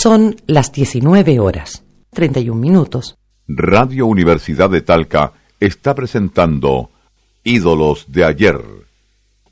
Son las 19:31. Radio Universidad de Talca está presentando Ídolos de ayer.